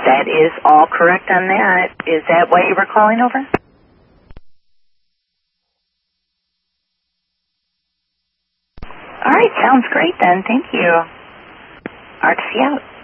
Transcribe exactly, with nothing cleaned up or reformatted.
That is all correct on that. Is that what you were calling over? All right, sounds great then. Thank you. Artsy out.